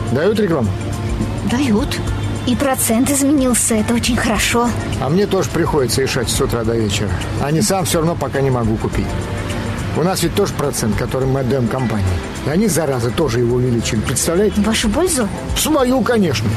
Дают рекламу? Дают. И процент изменился, это очень хорошо. А мне тоже приходится решать с утра до вечера. А не сам все равно пока не могу купить. У нас ведь тоже процент, который мы отдаем компании. И они, зараза, тоже его увеличили. Представляете? В вашу пользу? Свою, конечно.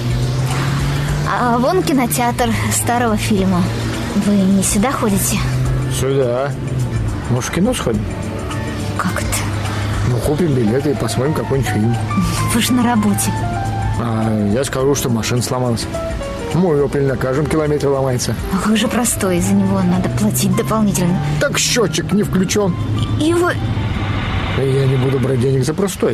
А вон кинотеатр старого фильма. Вы не сюда ходите? Сюда. Может, в кино сходим? Как это? Ну, купим билеты и посмотрим какой-нибудь фильм. Вы же на работе. А я скажу, что машина сломалась. Мой Opel на каждом километре ломается. А как же простой, за него надо платить дополнительно. Так счетчик не включен. И вы... Я не буду брать денег за простой.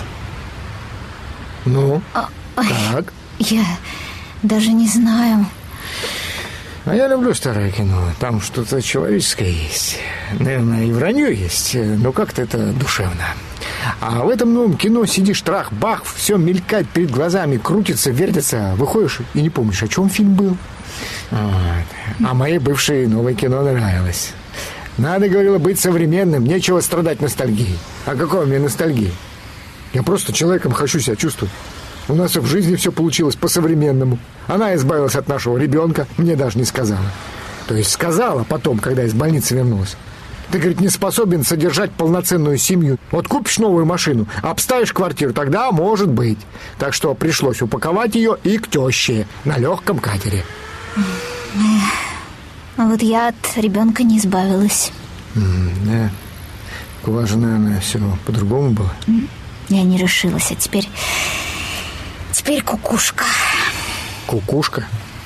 Ну, так? Я даже не знаю. А я люблю старое кино. Там что-то человеческое есть. Наверное, и вранье есть. Но как-то это душевно. А в этом новом кино сидишь, трах-бах, все мелькает перед глазами, крутится, вертится. Выходишь и не помнишь, о чем фильм был. Вот. А моей бывшей новое кино нравилось. Надо, говорила, быть современным. Нечего страдать ностальгией. А какой у меня ностальгии? Я просто человеком хочу себя чувствовать. У нас в жизни все получилось по-современному. Она избавилась от нашего ребенка, мне даже не сказала. То есть сказала потом, когда из больницы вернулась. Ты, говорит, не способен содержать полноценную семью. Вот купишь новую машину, обставишь квартиру, тогда может быть. Так что пришлось упаковать ее и к теще на легком катере. А вот я от ребенка не избавилась. Да. У вас же, наверное, все по-другому было. Я не решилась, а теперь кукушка. Кукушка?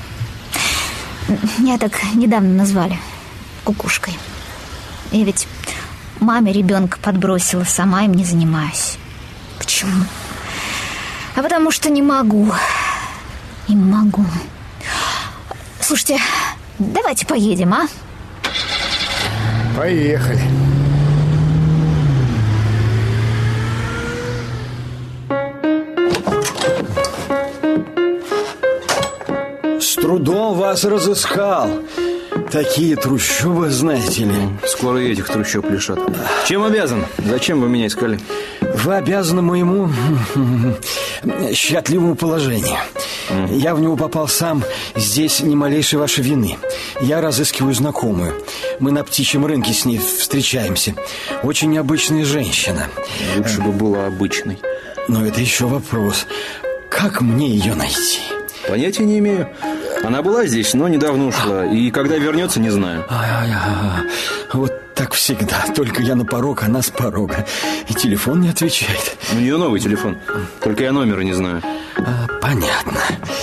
Меня так недавно назвали кукушкой. Я ведь маме ребенка подбросила, сама им не занимаюсь. Почему? А потому что не могу. Не могу. Слушайте, давайте поедем, а? Поехали. С трудом вас разыскал. Такие трущобы, знаете ли. Скоро и этих трущоб лишат. Чем обязан? Зачем вы меня искали? Вы обязаны моему счастливому положению. Я в него попал сам. Здесь ни малейшей вашей вины. Я разыскиваю знакомую. Мы на птичьем рынке с ней встречаемся. Очень необычная женщина. Лучше бы была обычной. Но это еще вопрос. Как мне ее найти? Понятия не имею. Она была здесь, но недавно ушла. И когда вернется, не знаю. Вот так всегда. Только я на порог, она с порога. И телефон не отвечает. У нее новый телефон. Только я номера не знаю. Понятно.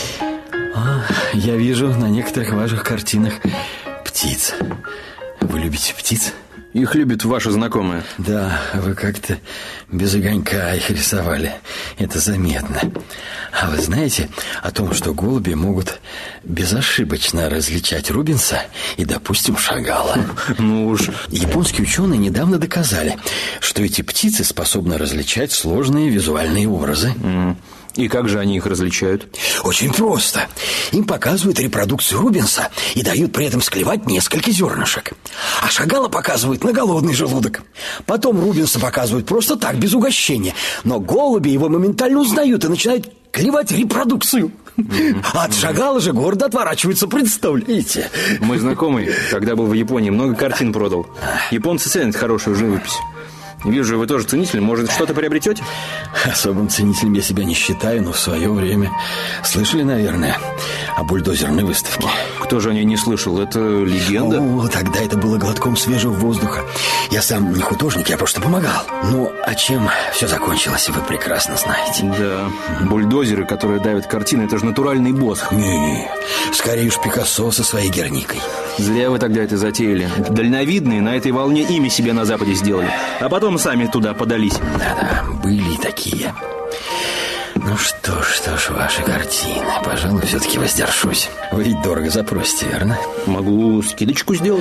Я вижу на некоторых ваших картинах птиц. Вы любите птиц? Их любит ваша знакомая. Да, вы как-то без огонька их рисовали. Это заметно. А вы знаете о том, что голуби могут безошибочно различать Рубенса и, допустим, Шагала? Ну уж. Японские ученые недавно доказали, что эти птицы способны различать сложные визуальные образы. И как же они их различают? Очень просто. Им показывают репродукцию Рубенса и дают при этом склевать несколько зернышек. А Шагала показывают на голодный желудок. Потом Рубенса показывают просто так, без угощения. Но голуби его моментально узнают и начинают клевать репродукцию. А от Шагала же гордо отворачиваются, представляете? Мой знакомый, когда был в Японии, много картин продал. Японцы ценят хорошую живопись. Вижу, вы тоже ценитель. Может, что-то приобретете? Особым ценителем я себя не считаю, но в свое время слышали, наверное, о бульдозерной выставке. Кто же о ней не слышал? Это легенда? Тогда это было глотком свежего воздуха. Я сам не художник, я просто помогал. Ну, а чем все закончилось, вы прекрасно знаете. Да, бульдозеры, которые давят картины, это же натуральный босх. Не, скорее уж Пикассо со своей Герникой. Зря вы тогда это затеяли. Дальновидные на этой волне имя себе на Западе сделали. А потом сами туда подались. Да, были такие. Ну что ж, ваши картины. Пожалуй, все-таки воздержусь. Вы ведь дорого запросите, верно? Могу скидочку сделать.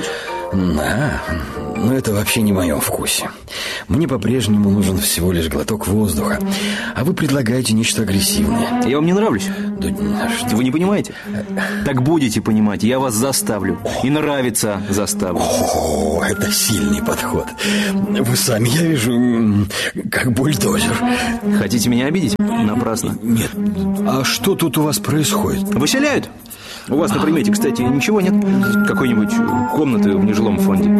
Да, но это вообще не в моем вкусе. Мне по-прежнему нужен всего лишь глоток воздуха, а вы предлагаете нечто агрессивное. Я вам не нравлюсь? Да, Вы не понимаете? Так будете понимать, я вас заставлю. И нравиться заставлю. О, это сильный подход. Вы сами, я вижу, как бульдозер. Хотите меня обидеть? Напрасно. Нет. А что тут у вас происходит? Выселяют? У вас на примете, кстати, ничего нет? Какой-нибудь комнаты в нежилом фонде?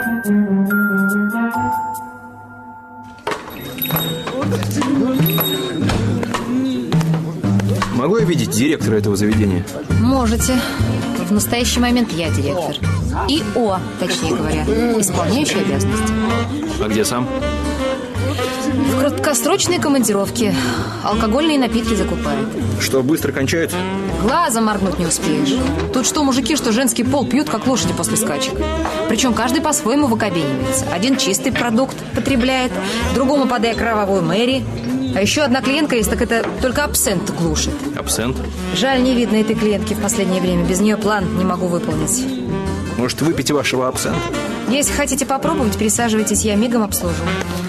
Могу я видеть директора этого заведения? Можете. В настоящий момент я директор. ИО, точнее говоря, исполняющий обязанности. А где сам? В краткосрочной командировке. Алкогольные напитки закупает. Что, быстро кончают? Глазом моргнуть не успеешь. Тут что мужики, что женский пол пьют, как лошади после скачек. Причем каждый по-своему выкобенивается. Один чистый продукт потребляет, другому подая кровавую Мэри. А еще одна клиентка есть, так это только абсент глушит. Абсент? Жаль, не видно этой клиентки в последнее время. Без нее план не могу выполнить. Может, выпейте вашего абсента? Если хотите попробовать, присаживайтесь, я мигом обслужу.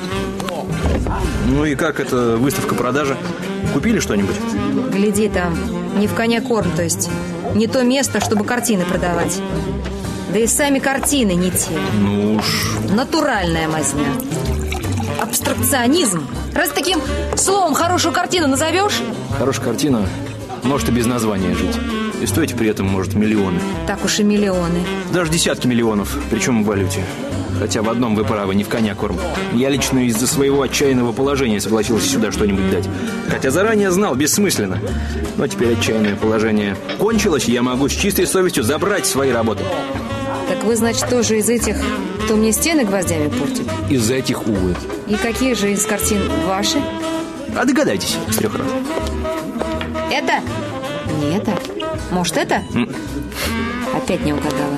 Ну и как эта выставка-продажа? Купили что-нибудь? Гляди там, не в коня корм, то есть не то место, чтобы картины продавать. Да и сами картины не те. Ну уж... Натуральная мазня. Абстракционизм. Раз таким словом хорошую картину назовешь? Хорошая картина может и без названия жить. И стоить при этом может миллионы. Так уж и миллионы. Даже десятки миллионов, причем в валюте. Хотя в одном вы правы, не в коня корм. Я лично из-за своего отчаянного положения согласился сюда что-нибудь дать. Хотя заранее знал, бессмысленно. Но теперь отчаянное положение кончилось, и я могу с чистой совестью забрать свои работы. Так вы, значит, тоже из этих, кто мне стены гвоздями портит? Из-за этих, увы. И какие же из картин ваши? А догадайтесь с 3 раз. Это? Не это. Может, это? Опять не угадала.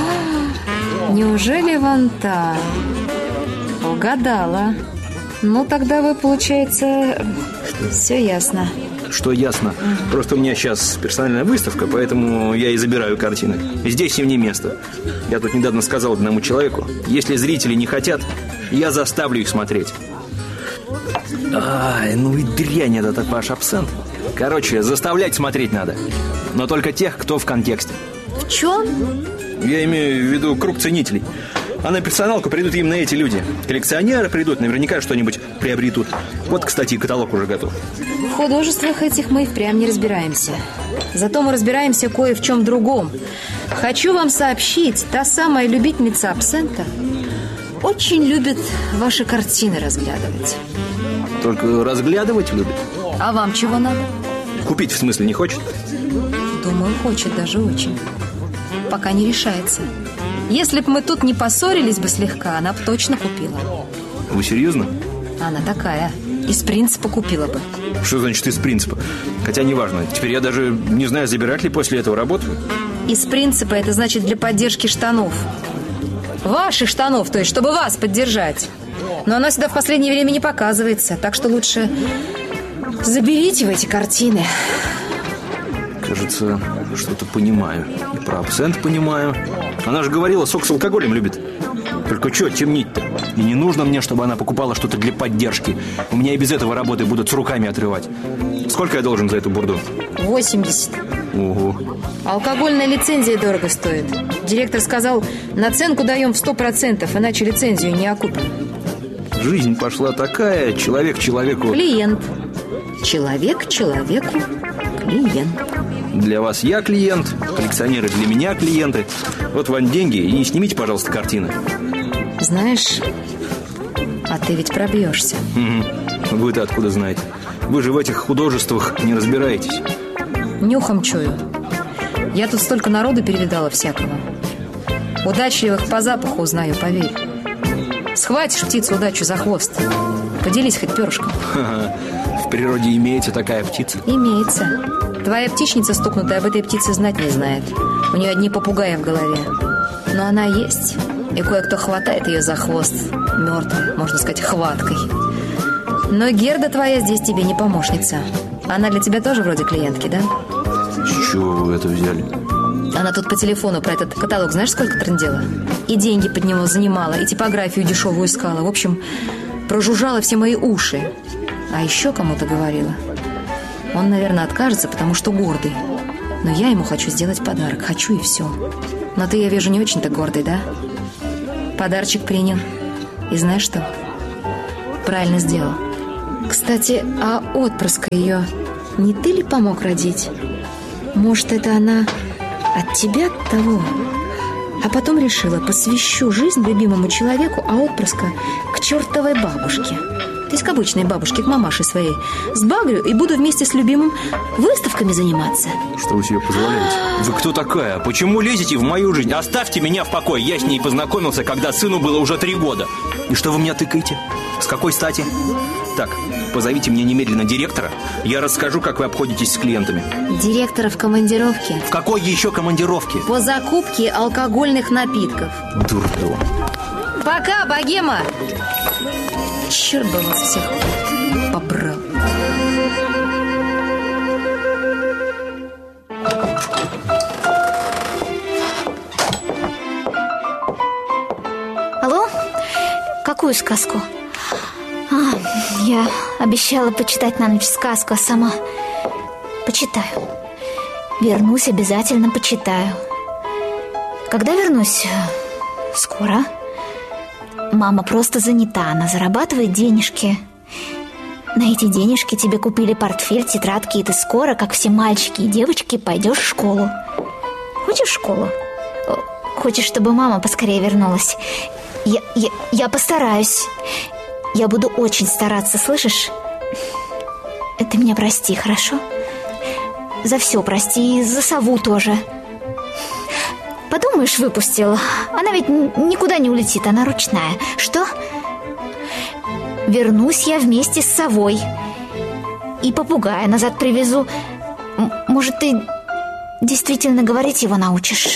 Неужели вон та? Угадала. Ну, тогда вы, получается, все ясно. Что ясно. Просто у меня сейчас персональная выставка, поэтому я и забираю картины. Здесь им не место. Я тут недавно сказал одному человеку, если зрители не хотят, я заставлю их смотреть. Ай, ну и дрянь этот ваш абсент. Короче, заставлять смотреть надо. Но только тех, кто в контексте. В чем? Я имею в виду круг ценителей. А на персоналку придут именно эти люди. Коллекционеры придут, наверняка что-нибудь приобретут. Вот, кстати, каталог уже готов. В художествах этих мы и впрямь не разбираемся. Зато мы разбираемся кое в чем другом. Хочу вам сообщить, та самая любительница абсента очень любит ваши картины разглядывать. Только разглядывать любит. А вам чего надо? Купить в смысле не хочет? Думаю, хочет даже очень. Пока не решается. Если бы мы тут не поссорились бы слегка, она бы точно купила. Вы серьезно? Она такая. Из принципа купила бы. Что значит из принципа? Хотя неважно. Теперь я даже не знаю, забирать ли после этого работу. Из принципа это значит для поддержки штанов. Ваших штанов, то есть, чтобы вас поддержать. Но она сюда в последнее время не показывается. Так что лучше заберите вы эти картины. Кажется, что-то понимаю. И про абсент понимаю. Она же говорила, сок с алкоголем любит. Только что темнить-то? И не нужно мне, чтобы она покупала что-то для поддержки. У меня и без этого работы будут с руками отрывать. Сколько я должен за эту бурду? 80. Ого. Алкогольная лицензия дорого стоит. Директор сказал, наценку даем в 100%, иначе лицензию не окупим. Жизнь пошла такая, человек человеку... Клиент. Человек человеку клиент. Для вас я клиент, коллекционеры для меня клиенты. Вот вам деньги и снимите, пожалуйста, картины. Знаешь, а ты ведь пробьешься. Угу. Вы-то откуда знаете? Вы же в этих художествах не разбираетесь. Нюхом чую. Я тут столько народу перевидала всякого. Удачливых по запаху узнаю, поверь. Схватишь птицу удачу за хвост. Поделись хоть перышком. Ха-ха. В природе имеется такая птица? Имеется. Твоя птичница стукнутая об этой птице знать не знает. У нее одни попугаи в голове. Но она есть. И кое-кто хватает ее за хвост. Мертвой, можно сказать, хваткой. Но Герда твоя здесь тебе не помощница. Она для тебя тоже вроде клиентки, да? С чего вы это взяли? Она тут по телефону про этот каталог знаешь, сколько трындела? И деньги под него занимала, и типографию дешевую искала. В общем, прожужжала все мои уши. А еще кому-то говорила. Он, наверное, откажется, потому что гордый. Но я ему хочу сделать подарок. Хочу и все. Но ты, я вижу, не очень-то гордый, да? Подарочек принял. И знаешь что? Правильно сделал. Кстати, а отпрыска ее не ты ли помог родить? Может, это она от тебя того? А потом решила, посвящу жизнь любимому человеку, а отпрыска к чертовой бабушке. То есть к обычной бабушке, к мамаше своей. Сбагрю и буду вместе с любимым выставками заниматься. Что вы себе позволяете? Вы кто такая? Почему лезете в мою жизнь? Оставьте меня в покое. Я с ней познакомился, когда сыну было уже 3 года. И что вы меня тыкаете? С какой стати? Так, позовите мне немедленно директора. Я расскажу, как вы обходитесь с клиентами. Директора в командировке. В какой еще командировке? По закупке алкогольных напитков. Дурдом. Пока, богема! Черт бы вас всех побрал. Алло? Какую сказку? Я обещала почитать на ночь сказку, а сама почитаю. Вернусь, обязательно почитаю. Когда вернусь? Скоро. Мама просто занята, она зарабатывает денежки. На эти денежки тебе купили портфель, тетрадки, и ты скоро, как все мальчики и девочки, пойдешь в школу. Хочешь в школу? Хочешь, чтобы мама поскорее вернулась? Я постараюсь. Я буду очень стараться, слышишь? Ты меня прости, хорошо? За все прости, и за сову тоже. Подумаешь, выпустил. Она ведь никуда не улетит, она ручная. Что? Вернусь я вместе с совой. И попугая назад привезу. Может, ты действительно говорить его научишь?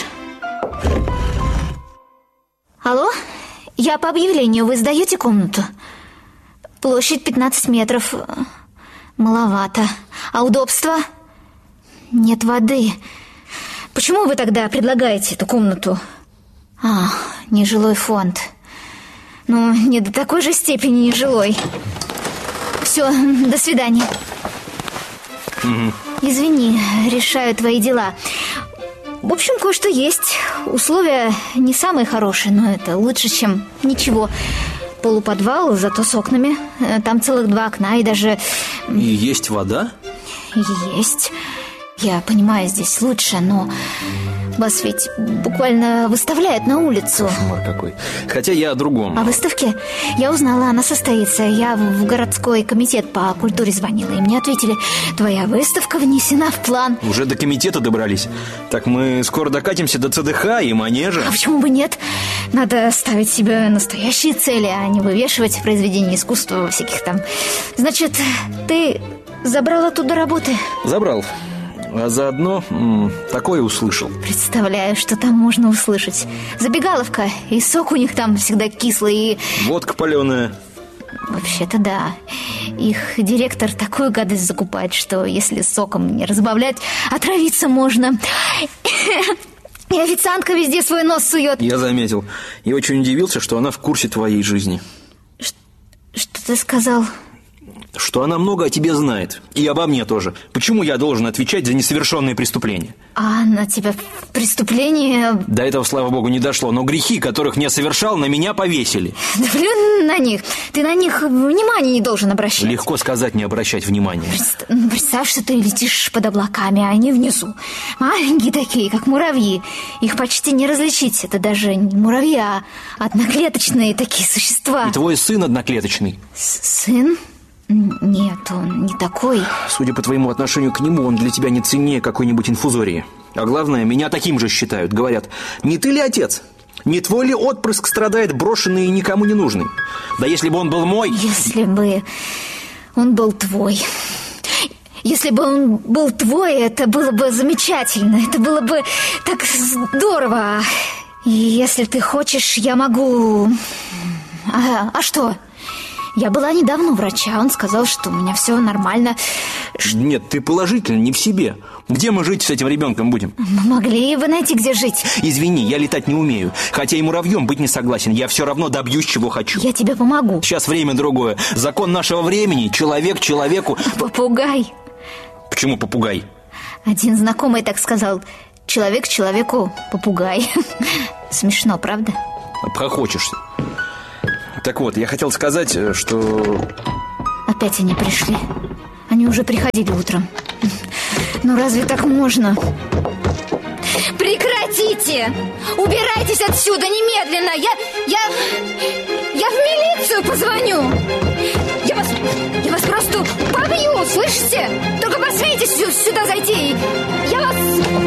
Алло? Я по объявлению. Вы сдаете комнату? Площадь 15 метров. Маловато. А удобства? Нет воды. Почему вы тогда предлагаете эту комнату? Нежилой фонд. Ну, не до такой же степени нежилой. Все, до свидания. Извини, решаю твои дела. В общем, кое-что есть. Условия не самые хорошие, но это лучше, чем ничего. Полуподвал, зато с окнами. Там целых 2 окна и даже... И есть вода? Есть. Я понимаю, здесь лучше, но вас ведь буквально выставляют на улицу. Кошмар какой. Хотя я о другом. О выставке? Я узнала, она состоится. Я в городской комитет по культуре звонила, и мне ответили: твоя выставка внесена в план. Уже до комитета добрались. Так мы скоро докатимся до ЦДХ и манежа. А почему бы нет? Надо ставить себе настоящие цели, а не вывешивать произведения искусства всяких там. Значит, ты забрал оттуда работы? Забрал. А заодно такое услышал. Представляю, что там можно услышать. Забегаловка, и сок у них там всегда кислый, и... Водка паленая. Вообще-то да. Их директор такую гадость закупает, что если соком не разбавлять, отравиться можно. И официантка везде свой нос сует. Я заметил. И очень удивился, что она в курсе твоей жизни. Что ты сказал? Что она много о тебе знает. И обо мне тоже. Почему я должен отвечать за несовершенные преступления? А на тебя преступление... До этого, слава богу, не дошло. Но грехи, которых не совершал, на меня повесили. Да плюнь на них. Ты на них внимания не должен обращать. Легко сказать, не обращать внимания. Представь, что ты летишь под облаками, а они внизу. Маленькие такие, как муравьи. Их почти не различить. Это даже не муравьи, а одноклеточные такие существа. И твой сын одноклеточный. Сын? Нет, он не такой. Судя по твоему отношению к нему, он для тебя не ценнее какой-нибудь инфузории. А главное, меня таким же считают. Говорят: не ты ли отец? Не твой ли отпрыск страдает брошенный и никому не нужный? Да если бы он был мой... Если бы он был твой... Если бы он был твой, это было бы замечательно. Это было бы так здорово. И если ты хочешь, я могу... А что? Я была недавно у врача, он сказал, что у меня все нормально. Нет, ты положительно не в себе. Где мы жить с этим ребенком будем? Мы могли бы найти, где жить. Извини, я летать не умею. Хотя и муравьем быть не согласен. Я все равно добьюсь, чего хочу. Я тебе помогу. Сейчас время другое. Закон нашего времени. Человек человеку... Попугай. Почему попугай? Один знакомый так сказал: человек человеку попугай. Смешно, правда? Прохочешься. Так вот, я хотел сказать, что... Опять они пришли. Они уже приходили утром. Ну разве так можно? Прекратите! Убирайтесь отсюда немедленно! Я в милицию позвоню! Я вас просто побью, слышите? Только посмейте сюда зайти! Я вас...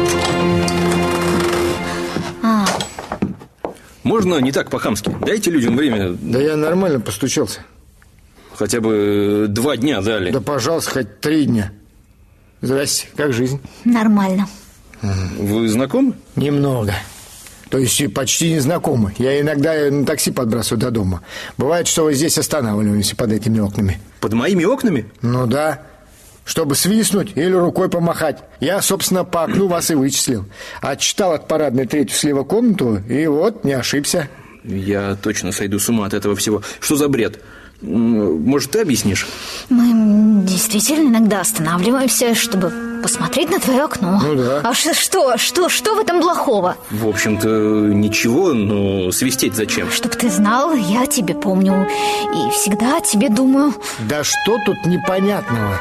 Можно не так по-хамски? Дайте людям время. Да я нормально постучался. Хотя бы 2 дня дали. Да, пожалуйста, хоть 3 дня. Здрасте, как жизнь? Нормально. Вы знакомы? Немного. То есть почти не знакомы. Я иногда на такси подбрасываю до дома. Бывает, что вот здесь останавливаемся под этими окнами. Под моими окнами? Ну да. Чтобы свистнуть или рукой помахать. Я, собственно, по окну вас и вычислил. Отчитал от парадной 3-ю слева комнату, и вот, не ошибся. Я точно сойду с ума от этого всего. Что за бред? Может, ты объяснишь? Мы действительно иногда останавливаемся, чтобы посмотреть на твое окно. Ну да. А что в этом плохого? В общем-то, ничего, но свистеть зачем? Чтоб ты знал, я тебе помню и всегда о тебе думаю. Да что тут непонятного?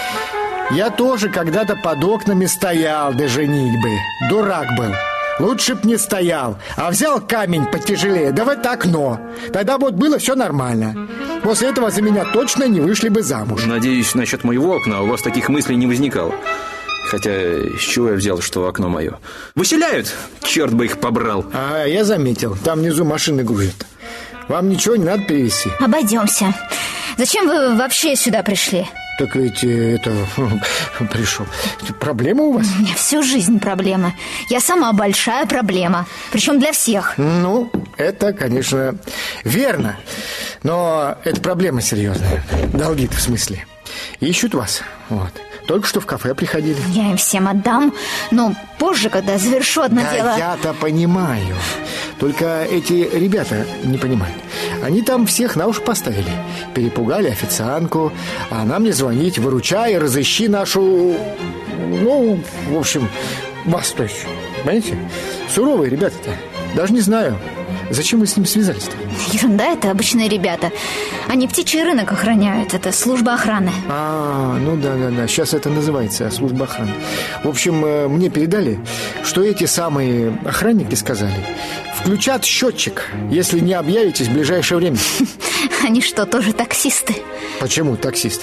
Я тоже когда-то под окнами стоял до женитьбы. Дурак был. Лучше б не стоял, а взял камень потяжелее, да в это окно. Тогда вот было все нормально. После этого за меня точно не вышли бы замуж. Надеюсь, насчет моего окна у вас таких мыслей не возникало. Хотя, с чего я взял, что окно мое? Выселяют! Черт бы их побрал. А я заметил, там внизу машины грузят. Вам ничего не надо перевезти? Обойдемся. Зачем вы вообще сюда пришли? Так ведь пришел. Проблема у вас? У меня всю жизнь проблемы. Я сама большая проблема. Причем для всех. Ну, это, конечно, верно. Но это проблема серьезная. Долги-то в смысле. Ищут вас. Вот. Только что в кафе приходили. Я им всем отдам, но позже, когда завершу одно дело. Да, я-то понимаю. Только эти ребята не понимают. Они там всех на уши поставили. Перепугали официантку. А она мне звонить: выручай, разыщи нашу... Ну, в общем, вас, то есть. Понимаете? Суровые ребята-то. Даже не знаю, зачем вы с ним связались-то? Ерунда, это обычные ребята. Они птичий рынок охраняют. Это служба охраны. Ну да. Сейчас это называется служба охраны. В общем, мне передали, что эти самые охранники сказали: включат счетчик, если не объявитесь в ближайшее время. Они что, тоже таксисты? Почему таксисты?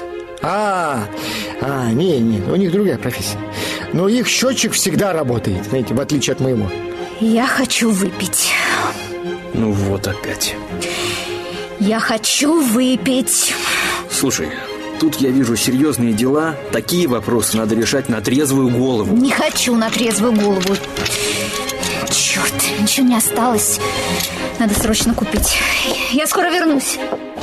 Не, у них другая профессия. Но их счетчик всегда работает, знаете, в отличие от моего. Я хочу выпить. Ну вот опять. Я хочу выпить. Слушай, тут я вижу серьезные дела. Такие вопросы надо решать на трезвую голову. Не хочу на трезвую голову. Черт, ничего не осталось. Надо срочно купить. Я скоро вернусь.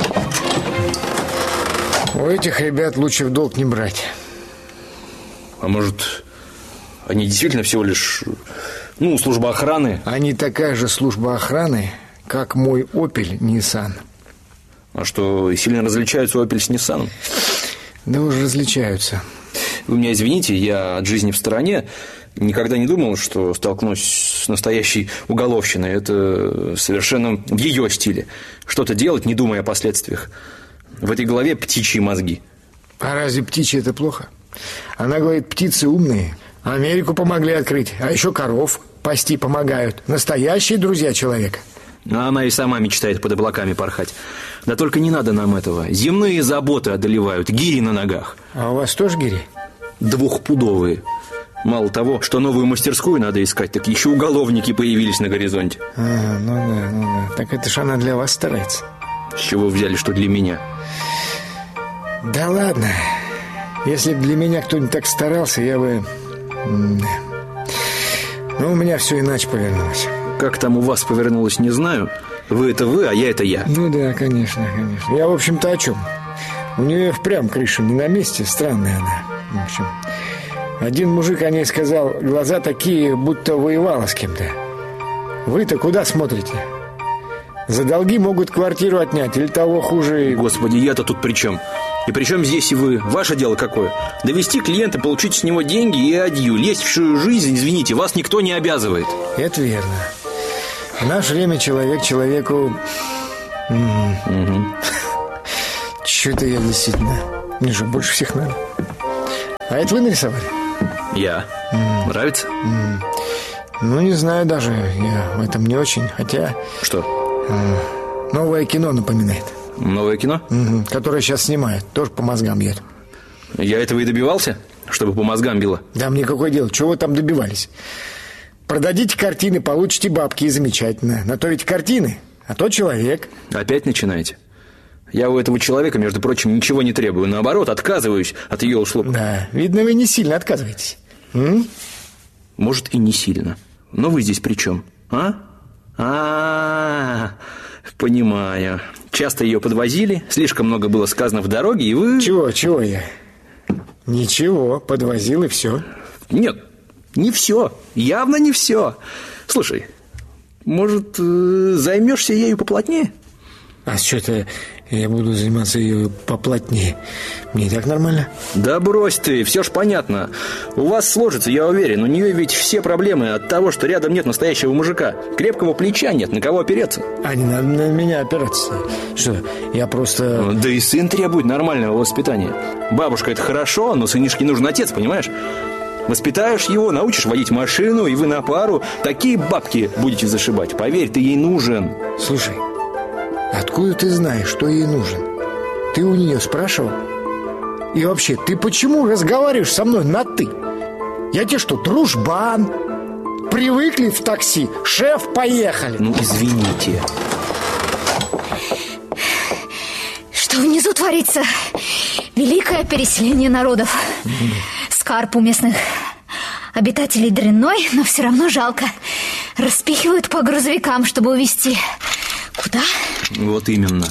У этих ребят лучше в долг не брать. А может, они действительно всего лишь, служба охраны? Они такая же служба охраны, как мой Opel Nissan. А что, сильно различаются Opel с Nissan? Да уж различаются. Вы меня извините, я от жизни в стороне. Никогда не думал, что столкнусь с настоящей уголовщиной. Это совершенно в ее стиле. Что-то делать, не думая о последствиях. В этой голове птичьи мозги. А разве птичьи это плохо? Она говорит, птицы умные. Америку помогли открыть, а еще коров пасти помогают. Настоящие друзья человека. А она и сама мечтает под облаками порхать. Да только не надо нам этого. Земные заботы одолевают, гири на ногах. А у вас тоже гири? 2-пудовые. Мало того, что новую мастерскую надо искать, так еще уголовники появились на горизонте. Ну да. Так это ж она для вас старается. С чего взяли, что для меня? Да ладно. Если бы для меня кто-нибудь так старался, я бы... у меня все иначе повернулось. Как там у вас повернулось, не знаю. Вы это вы, а я это я. Ну да, конечно. Я, в общем-то, о чем? У нее впрямь крыша не на месте, странная она. В общем, один мужик о ней сказал: глаза такие, будто воевала с кем-то. Вы-то куда смотрите? За долги могут квартиру отнять, или того хуже. Господи, я-то тут при чем? И при чем здесь и вы? Ваше дело какое? Довести клиента, получить с него деньги и адью. Лезть в чужую жизнь, извините, вас никто не обязывает. Это верно. В наше время человек человеку... Чё-то я действительно... Мне же больше всех надо. А это вы нарисовали? Я. Нравится? Ну, не знаю даже. Я в этом не очень. Хотя... Что? Новое кино напоминает. Новое кино? Которое сейчас снимают. Тоже по мозгам бьет. Я этого и добивался? Чтобы по мозгам било? Да мне какое дело? Чего вы там добивались? Продадите картины, получите бабки, и замечательно. На то ведь картины, а то человек. Опять начинаете? Я у этого человека, между прочим, ничего не требую. Наоборот, отказываюсь от ее услуг. Да, видно, вы не сильно отказываетесь. Может, и не сильно. Но вы здесь при чем? Понимаю. Часто ее подвозили, слишком много было сказано в дороге, и вы... Чего я? Ничего, подвозил и все. Нет, не все. Явно не все. Слушай, может, займешься ею поплотнее? А что-то я буду заниматься ею поплотнее. Мне и так нормально. Да брось ты, все ж понятно. У вас сложится, я уверен. У нее ведь все проблемы от того, что рядом нет настоящего мужика. Крепкого плеча нет, на кого опереться. А не надо на меня опираться. Что, я просто... Да и сын требует нормального воспитания. Бабушка — это хорошо, но сынишке нужен отец, понимаешь? Воспитаешь его, научишь водить машину, и вы на пару такие бабки будете зашибать. Поверь, ты ей нужен. Слушай, откуда ты знаешь, что ей нужен? Ты у нее спрашивал? И вообще, ты почему разговариваешь со мной на «ты»? Я тебе что, дружбан? Привыкли в такси? Шеф, поехали. Ну, извините. Что внизу творится? Великое переселение народов. Скарб у местных обитателей дрянной, но все равно жалко. Распихивают по грузовикам, чтобы увезти. Куда? Вот именно.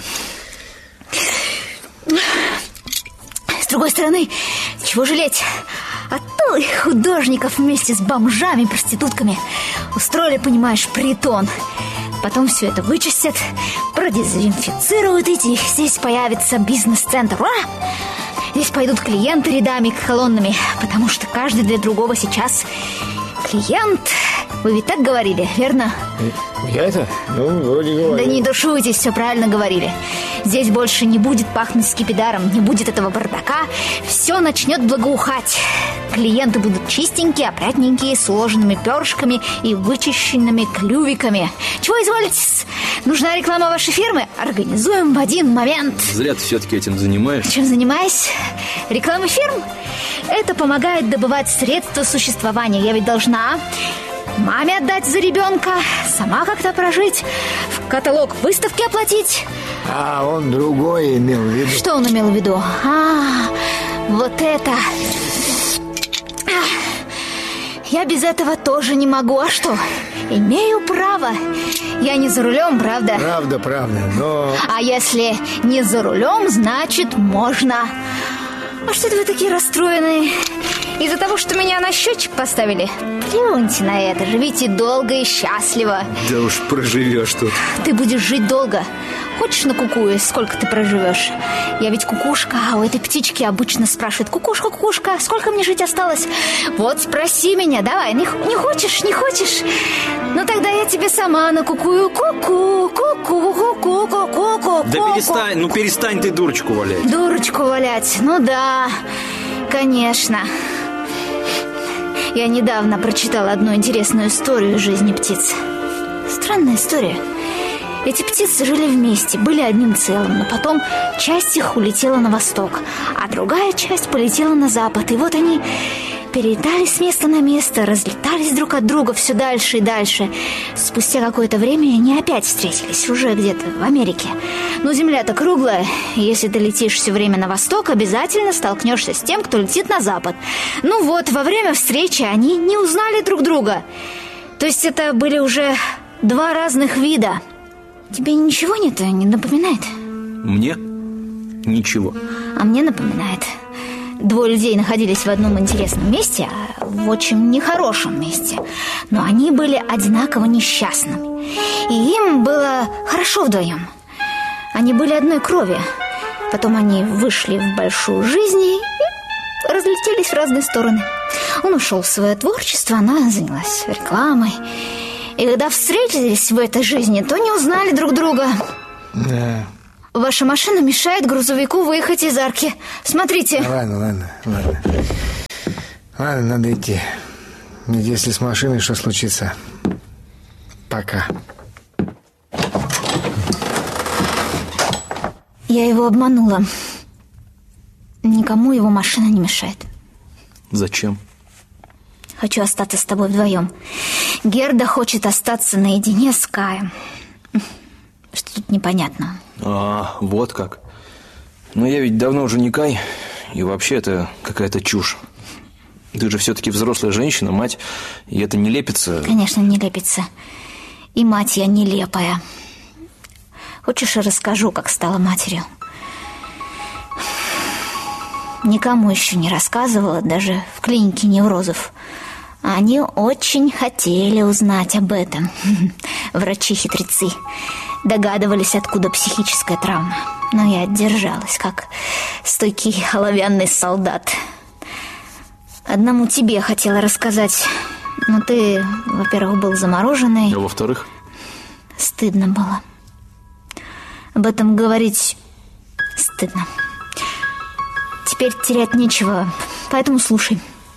С другой стороны, чего жалеть? А то и художников вместе с бомжами, проститутками устроили, понимаешь, притон. Потом все это вычистят, продезинфицируют, и здесь появится бизнес-центр. Ура! Здесь пойдут клиенты рядами, колоннами, потому что каждый для другого сейчас клиент. Вы ведь так говорили, верно? Я это? Ну, вроде говорю. Да не душуйтесь, все правильно говорили. Здесь больше не будет пахнуть скипидаром, не будет этого бардака. Все начнет благоухать. Клиенты будут чистенькие, опрятненькие, с уложенными перышками и вычищенными клювиками. Чего изволите? Нужна реклама вашей фирмы? Организуем в один момент. Зря ты все-таки этим занимаешься. Чем занимаюсь? Реклама фирм? Это помогает добывать средства существования. Я ведь должна маме отдать за ребенка, сама как-то прожить, в каталог выставки оплатить. А он другое имел в виду. Что он имел в виду? Вот это. Я без этого тоже не могу. А что? Имею право. Я не за рулем, правда? Правда, но... А если не за рулем, значит можно. А что это вы такие расстроенные? Из-за того, что меня на счетчик поставили? Плюньте на это, живите долго и счастливо. Да уж проживешь тут. Ты будешь жить долго. Хочешь накукуюсь, сколько ты проживешь? Я ведь кукушка, а у этой птички обычно спрашивают: кукушка, кукушка, сколько мне жить осталось? Вот спроси меня, давай, не хочешь? Ну тогда я тебе сама накукую. Ку-ку, ку-ку, ку-ку, ку-ку. Да перестань ты дурочку валять. Дурочку валять, ну да, конечно. Я недавно прочитала одну интересную историю из жизни птиц. Странная история. Эти птицы жили вместе, были одним целым, но потом часть их улетела на восток, а другая часть полетела на запад. И вот они перелетали с места на место, разлетались друг от друга все дальше и дальше. Спустя какое-то время они опять встретились, уже где-то в Америке. Но земля-то круглая, и если ты летишь все время на восток, обязательно столкнешься с тем, кто летит на запад. Ну вот, во время встречи они не узнали друг друга. То есть это были уже два разных вида. Тебе ничего не напоминает? Мне? Ничего. А мне напоминает. двое людей находились в одном интересном месте, а в очень нехорошем месте. Но они были одинаково несчастными. И им было хорошо вдвоем. Они были одной крови. Потом они вышли в большую жизнь и разлетелись в разные стороны. Он ушел в свое творчество, она занялась рекламой. И когда встретились в этой жизни, то не узнали друг друга. Да. Ваша машина мешает грузовику выехать из арки. Смотрите. Ладно. Ладно, надо идти. Ведь если с машиной что случится? Пока. Я его обманула. Никому его машина не мешает. Зачем? Хочу остаться с тобой вдвоем. Герда хочет остаться наедине с Каем. Что тут непонятно? А, вот как. Но я ведь давно уже не Кай. И вообще это какая-то чушь. Ты же все-таки взрослая женщина, мать. И это не лепится. Конечно, не лепится. И мать я нелепая. Хочешь, я расскажу, как стала матерью? Никому еще не рассказывала, даже в клинике неврозов. Они очень хотели узнать об этом. Врачи-хитрецы догадывались, откуда психическая травма. Но я держалась, как стойкий оловянный солдат. Одному тебе хотела рассказать. Но ты, во-первых, был замороженный. А во-вторых? Стыдно было. Об этом говорить стыдно. Теперь терять нечего, поэтому слушай.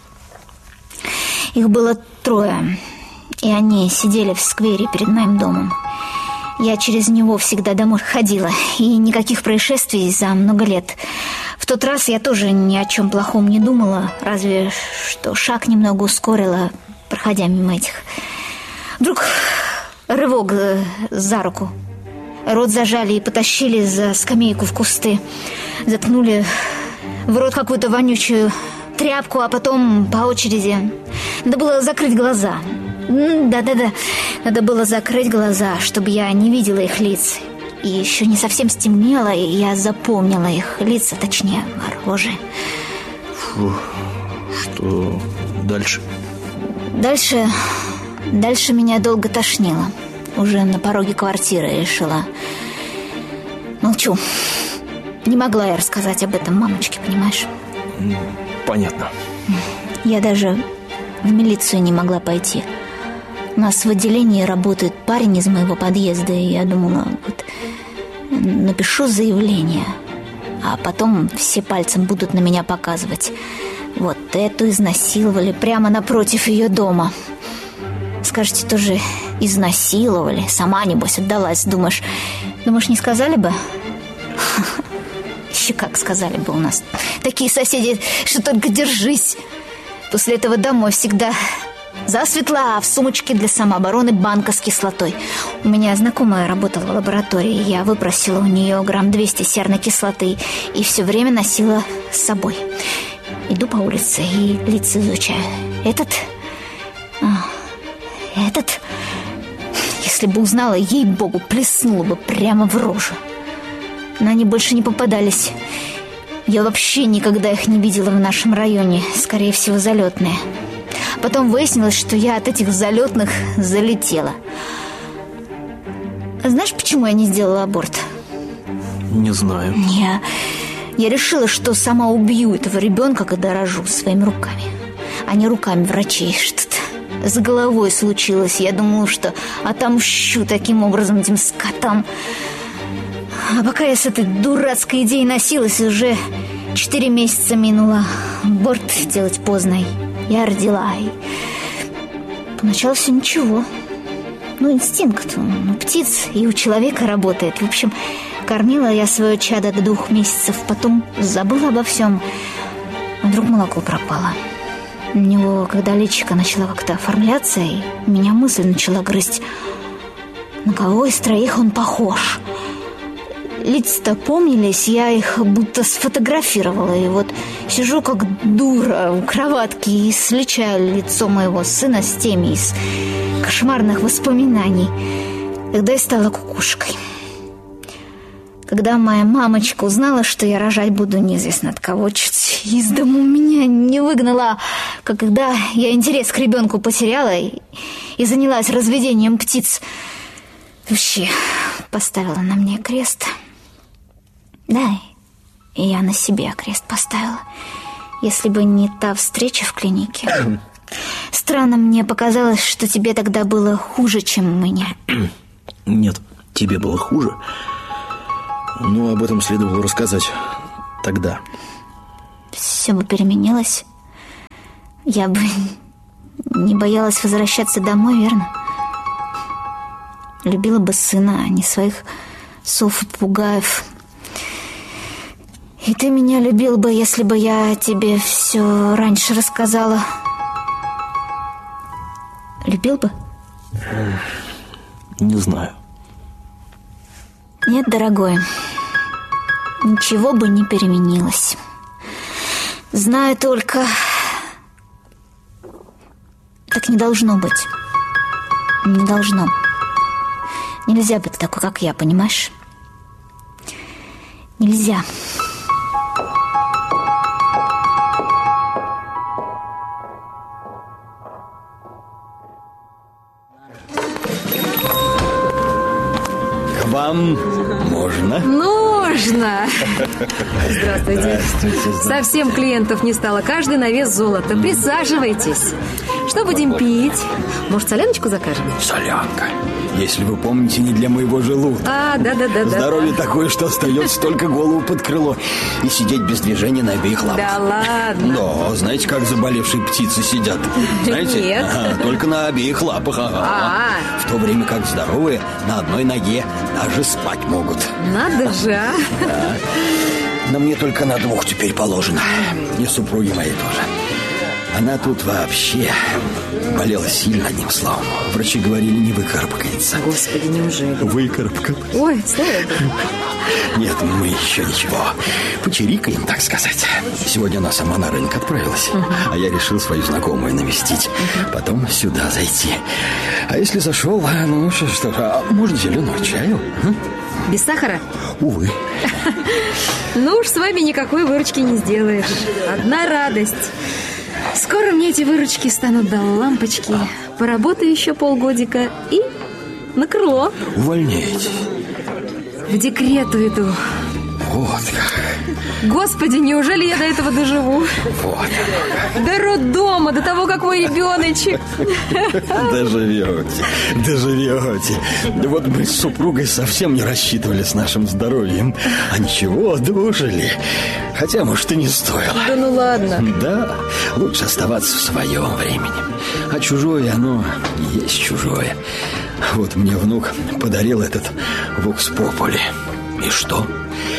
Их было 3, и они сидели в сквере перед моим домом. Я через него всегда домой ходила, и никаких происшествий за много лет. В тот раз я тоже ни о чем плохом не думала, разве что шаг немного ускорила, проходя мимо этих. Вдруг рывок за руку. Рот зажали и потащили за скамейку в кусты. Заткнули в рот какую-то вонючую тряпку, а потом по очереди. Надо было закрыть глаза. Да-да-да. Надо было закрыть глаза, чтобы я не видела их лиц. И еще не совсем стемнело, и я запомнила их лица, точнее, рожи. Фу, что дальше? Дальше меня долго тошнило. Уже на пороге квартиры решила. Молчу. Не могла я рассказать об этом мамочке, понимаешь? Понятно. Я даже в милицию не могла пойти. У нас в отделении работает парень из моего подъезда, и я думала, вот напишу заявление, а потом все пальцем будут на меня показывать. Вот эту изнасиловали прямо напротив ее дома. Скажете, тоже изнасиловали. Сама, небось, отдалась. Думаешь, не сказали бы? Еще как сказали бы у нас. Такие соседи, что только держись. После этого домой всегда засветло, а в сумочке для самообороны банка с кислотой. У меня знакомая работала в лаборатории. Я выпросила у нее грамм 200 серной кислоты и все время носила с собой. Иду по улице и лица изучаю. Этот, если бы узнала, ей-богу, плеснула бы прямо в рожу. Но они больше не попадались. Я вообще никогда их не видела в нашем районе. Скорее всего, залетные. Потом выяснилось, что я от этих залетных залетела. А знаешь, почему я не сделала аборт? Не знаю. Я решила, что сама убью этого ребенка, когда рожу, своими руками. А не руками врачей. Что-то с головой случилось. Я думала, что отомщу таким образом этим скотам. А пока я с этой дурацкой идеей носилась, уже 4 месяца минуло. Аборт делать поздно. Я родила. И поначалу все ничего. Инстинкт у птиц и у человека работает. В общем, кормила я свое чадо до 2 месяцев. Потом забыла обо всем. А вдруг молоко пропало. У него, когда личико начало как-то оформляться, и меня мысль начала грызть. На кого из 3 он похож? Лица-то помнились, я их будто сфотографировала. И вот сижу как дура у кроватки и сличаю лицо моего сына с теми из кошмарных воспоминаний, когда я стала кукушкой. Когда моя мамочка узнала, что я рожать буду неизвестно от кого, чуть из дома меня не выгнала, когда я интерес к ребенку потеряла и занялась разведением птиц. Вообще поставила на мне крест. Да, и я на себе крест поставила. Если бы не та встреча в клинике. Странно, мне показалось, что тебе тогда было хуже, чем мне. Нет, тебе было хуже. Но об этом следовало рассказать тогда. Все бы переменилось. Я бы не боялась возвращаться домой, верно? Любила бы сына, а не своих сов и попугаев. И ты меня любил бы, если бы я тебе все раньше рассказала. Любил бы? Не знаю. Нет, дорогой, ничего бы не переменилось. Знаю только, так не должно быть. Не должно. Нельзя быть такой, как я, понимаешь? Нельзя. К вам можно? Нужно. Здравствуйте. Совсем клиентов не стало. Каждый на вес золота. Присаживайтесь. Что будем пить? Может, соляночку закажем? Солянка. Если вы помните, не для моего желудка. Да. Здоровье такое, что остается только голову под крыло и сидеть без движения на обеих лапах. Да ладно. Да, знаете, как заболевшие птицы сидят? Знаете? Нет. Ага, только на обеих лапах. Ага. В то время как здоровые на одной ноге даже спать могут. Надо же, а? Да. Но мне только на двух теперь положено. И супруги моей тоже. Она тут вообще болела сильно, одним словом. Врачи говорили, не выкарабкается. Господи, неужели? Выкарабкалась. Ой, слава богу. Нет, мы еще ничего. Почирикаем, так сказать. Сегодня она сама на рынок отправилась. А я решил свою знакомую навестить. Потом сюда зайти. А если зашел, ну что, может, зеленого чаю? Без сахара? Увы. Ну уж с вами никакой выручки не сделаешь. Одна радость. Скоро мне эти выручки станут до лампочки. Поработаю еще полгодика и на крыло. Увольняете. В декрет уйду. Вот как. Господи, неужели я до этого доживу? Вот. До роддома, до того, как мой ребеночек. Доживете. Да вот мы с супругой совсем не рассчитывали с нашим здоровьем. А ничего, дожили. Хотя, может, и не стоило. Да ну ладно. Да, лучше оставаться в своем времени. А чужое, оно и есть чужое. Вот мне внук подарил этот вокс попули. И что?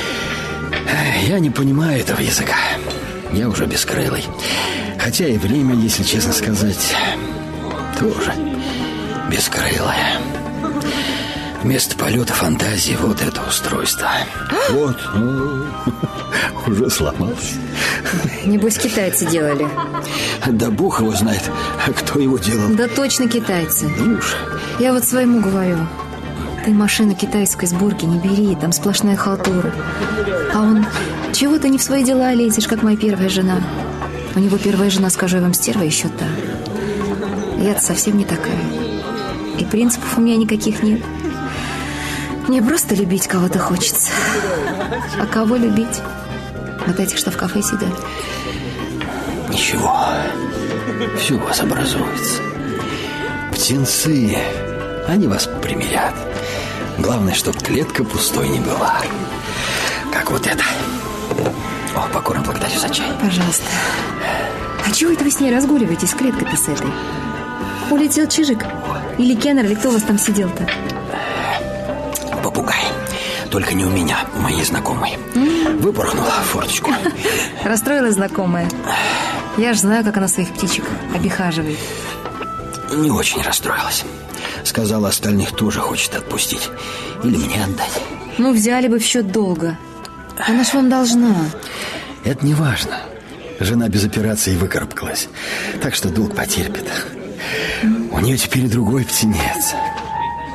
Я не понимаю этого языка. Я уже бескрылый. Хотя и время, если честно сказать, тоже бескрылое. Вместо полета фантазии вот это устройство. Вот, уже сломалось. Небось, китайцы делали. Да бог его знает, кто его делал. Да точно китайцы. Ну уж. Я вот своему говорю: ты машину китайской сборки не бери, там сплошная халтура. А он: чего ты не в свои дела лезешь, как моя первая жена? У него первая жена, скажу я вам, стерва еще та. Я-то совсем не такая. И принципов у меня никаких нет. Мне просто любить кого-то хочется. А кого любить? Вот этих, что в кафе сидят. Ничего, все у вас образуется. Птенцы, они вас примирят. Главное, чтоб клетка пустой не была. Как вот это. О, покорно благодарю за чай. Пожалуйста. А чего это вы с ней разгуливаете, с клеткой-то с этой? Улетел Чижик? Или Кеннер, или кто у вас там сидел-то? Попугай. Только не у меня, у моей знакомой. Выпорхнула в форточку. Расстроилась знакомая. Я ж знаю, как она своих птичек обихаживает. Не очень расстроилась. Сказала, остальных тоже хочет отпустить. Или мне отдать. Ну, взяли бы в счет долга. Она ж вам должна. Это не важно. Жена без операции выкарабкалась. Так что долг потерпит. У нее теперь другой птенец.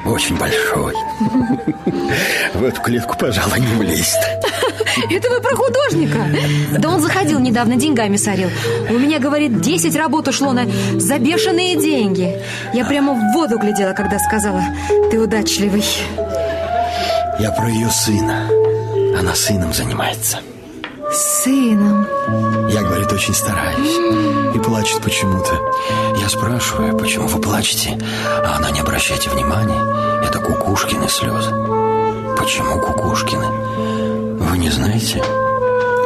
очень большой. В эту клетку, пожалуй, не влезет. Это вы про художника? Да он заходил недавно, деньгами сорил. У меня, говорит, 10 работ ушло за бешеные деньги. Я прямо в воду глядела, когда сказала: ты удачливый. Я про ее сына. Она сыном занимается. Сыном? Я, говорит, очень стараюсь. И плачет почему-то. Я спрашиваю, почему вы плачете? А она: не обращайте внимания, это Кукушкины слезы. Почему Кукушкины? Вы не знаете?